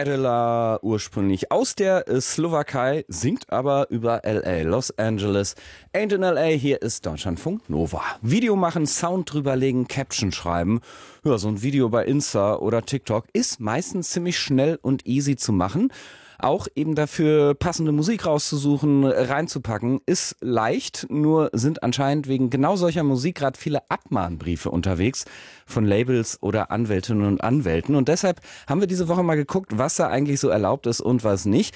Adela, ursprünglich aus der Slowakei, singt aber über L.A., Los Angeles. Ain't in L.A., hier ist Deutschlandfunk Nova. Video machen, Sound drüberlegen, Caption schreiben. Ja, so ein Video bei Insta oder TikTok ist meistens ziemlich schnell und easy zu machen. Auch eben dafür passende Musik rauszusuchen, reinzupacken, ist leicht, nur sind anscheinend wegen genau solcher Musik gerade viele Abmahnbriefe unterwegs von Labels oder Anwältinnen und Anwälten. Und deshalb haben wir diese Woche mal geguckt, was da eigentlich so erlaubt ist und was nicht.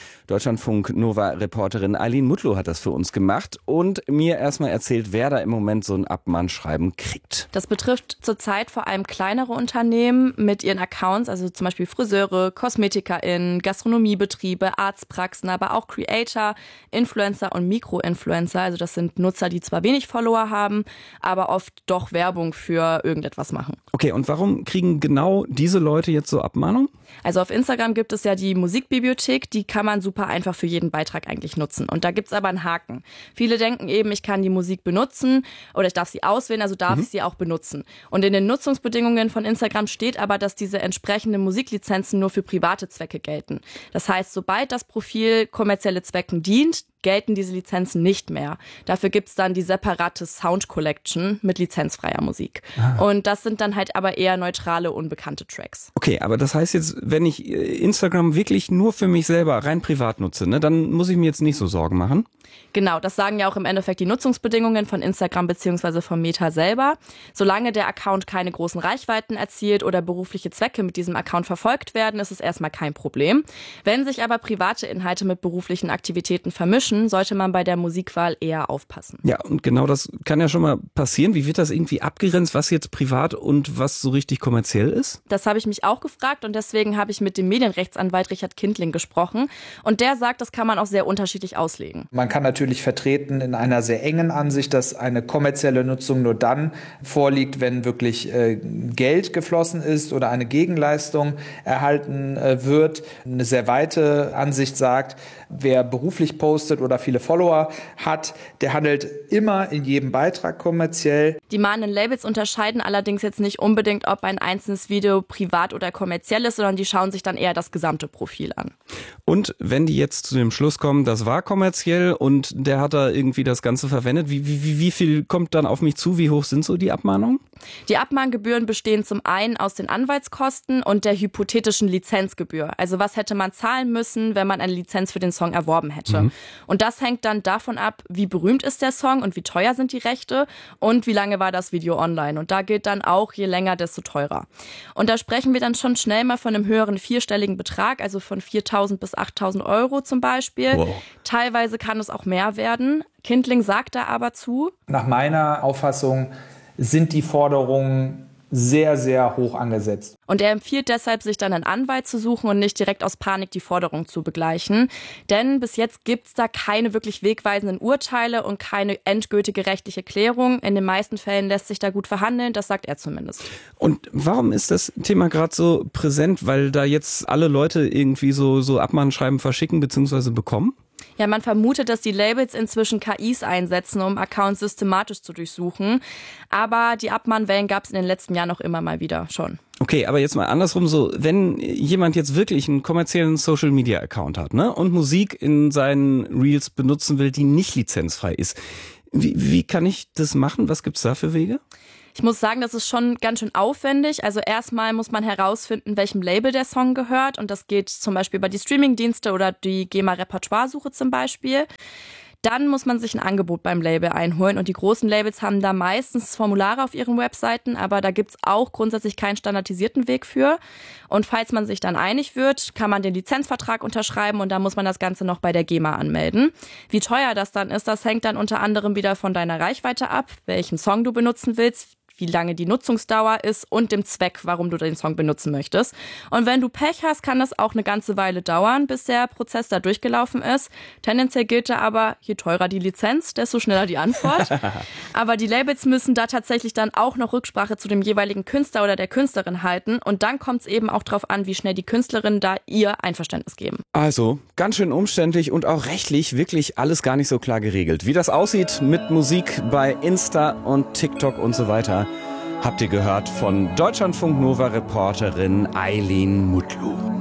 Deutschlandfunk-Nova-Reporterin Eileen Mutlu hat das für uns gemacht und mir erstmal erzählt, wer da im Moment so ein Abmahnschreiben kriegt. Das betrifft zurzeit vor allem kleinere Unternehmen mit ihren Accounts, also zum Beispiel Friseure, KosmetikerInnen, Gastronomiebetriebe, Arztpraxen, aber auch Creator, Influencer und Mikroinfluencer. Also das sind Nutzer, die zwar wenig Follower haben, aber oft doch Werbung für irgendetwas machen. Okay, und warum kriegen genau diese Leute jetzt so Abmahnung? Also auf Instagram gibt es ja die Musikbibliothek, die kann man super einfach für jeden Beitrag eigentlich nutzen. Und da gibt's aber einen Haken. Viele denken eben, ich kann die Musik benutzen oder ich darf sie auswählen, also darf ich sie auch benutzen. Und in den Nutzungsbedingungen von Instagram steht aber, dass diese entsprechenden Musiklizenzen nur für private Zwecke gelten. Das heißt, sobald das Profil kommerzielle Zwecken dient, gelten diese Lizenzen nicht mehr. Dafür gibt's dann die separate Sound Collection mit lizenzfreier Musik. Und das sind dann halt aber eher neutrale, unbekannte Tracks. Okay, aber das heißt jetzt, wenn ich Instagram wirklich nur für mich selber rein privat nutze, ne, dann muss ich mir jetzt nicht so Sorgen machen? Genau, das sagen ja auch im Endeffekt die Nutzungsbedingungen von Instagram bzw. von Meta selber. Solange der Account keine großen Reichweiten erzielt oder berufliche Zwecke mit diesem Account verfolgt werden, ist es erstmal kein Problem. Wenn sich aber private Inhalte mit beruflichen Aktivitäten vermischen, sollte man bei der Musikwahl eher aufpassen. Ja, und genau das kann ja schon mal passieren. Wie wird das irgendwie abgegrenzt, was jetzt privat und was so richtig kommerziell ist? Das habe ich mich auch gefragt und deswegen habe ich mit dem Medienrechtsanwalt Richard Kindling gesprochen. Und der sagt, das kann man auch sehr unterschiedlich auslegen. Man kann natürlich vertreten in einer sehr engen Ansicht, dass eine kommerzielle Nutzung nur dann vorliegt, wenn wirklich Geld geflossen ist oder eine Gegenleistung erhalten wird. Eine sehr weite Ansicht sagt, wer beruflich postet oder viele Follower hat, der handelt immer in jedem Beitrag kommerziell. Die mahnenden Labels unterscheiden allerdings jetzt nicht unbedingt, ob ein einzelnes Video privat oder kommerziell ist, sondern die schauen sich dann eher das gesamte Profil an. Und wenn die jetzt zu dem Schluss kommen, das war kommerziell und der hat da irgendwie das Ganze verwendet, wie viel kommt dann auf mich zu? Wie hoch sind so die Abmahnungen? Die Abmahngebühren bestehen zum einen aus den Anwaltskosten und der hypothetischen Lizenzgebühr. Also was hätte man zahlen müssen, wenn man eine Lizenz für den Song erworben hätte. Und das hängt dann davon ab, wie berühmt ist der Song und wie teuer sind die Rechte und wie lange war das Video online. Und da gilt dann auch, je länger, desto teurer. Und da sprechen wir dann schon schnell mal von einem höheren vierstelligen Betrag, also von 4.000 bis 8.000 Euro zum Beispiel. Wow. Teilweise kann es auch mehr werden. Kindling sagt da aber zu: Nach meiner Auffassung sind die Forderungen sehr, sehr hoch angesetzt. Und er empfiehlt deshalb, sich dann einen Anwalt zu suchen und nicht direkt aus Panik die Forderung zu begleichen. Denn bis jetzt gibt's da keine wirklich wegweisenden Urteile und keine endgültige rechtliche Klärung. In den meisten Fällen lässt sich da gut verhandeln, das sagt er zumindest. Und warum ist das Thema gerade so präsent? Weil da jetzt alle Leute irgendwie so Abmahnschreiben verschicken bzw. bekommen? Ja, man vermutet, dass die Labels inzwischen KIs einsetzen, um Accounts systematisch zu durchsuchen. Aber die Abmahnwellen gab es in den letzten Jahren auch immer mal wieder schon. Okay, aber jetzt mal andersrum so, wenn jemand jetzt wirklich einen kommerziellen Social-Media-Account hat, ne, und Musik in seinen Reels benutzen will, die nicht lizenzfrei ist, wie kann ich das machen? Was gibt's da für Wege? Ich muss sagen, das ist schon ganz schön aufwendig. Also erstmal muss man herausfinden, welchem Label der Song gehört. Und das geht zum Beispiel über die Streamingdienste oder die GEMA-Repertoire-Suche zum Beispiel. Dann muss man sich ein Angebot beim Label einholen. Und die großen Labels haben da meistens Formulare auf ihren Webseiten. Aber da gibt's auch grundsätzlich keinen standardisierten Weg für. Und falls man sich dann einig wird, kann man den Lizenzvertrag unterschreiben. Und dann muss man das Ganze noch bei der GEMA anmelden. Wie teuer das dann ist, das hängt dann unter anderem wieder von deiner Reichweite ab, welchen Song du benutzen willst, wie lange die Nutzungsdauer ist und dem Zweck, warum du den Song benutzen möchtest. Und wenn du Pech hast, kann das auch eine ganze Weile dauern, bis der Prozess da durchgelaufen ist. Tendenziell gilt da aber, je teurer die Lizenz, desto schneller die Antwort. Aber die Labels müssen da tatsächlich dann auch noch Rücksprache zu dem jeweiligen Künstler oder der Künstlerin halten. Und dann kommt es eben auch drauf an, wie schnell die Künstlerinnen da ihr Einverständnis geben. Also, ganz schön umständlich und auch rechtlich wirklich alles gar nicht so klar geregelt. Wie das aussieht mit Musik bei Insta und TikTok und so weiter, habt ihr gehört von Deutschlandfunk Nova Reporterin Eileen Mutlu.